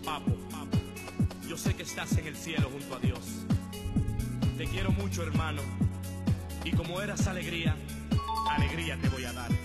Papo, yo sé que estás en el cielo junto a Dios. Te quiero mucho, hermano, y como eras alegría, alegría te voy a dar.